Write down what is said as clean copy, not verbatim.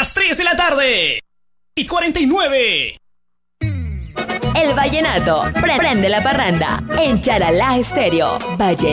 las 3 de la tarde y 49. El vallenato prende la parranda en Charalá Estéreo. Valle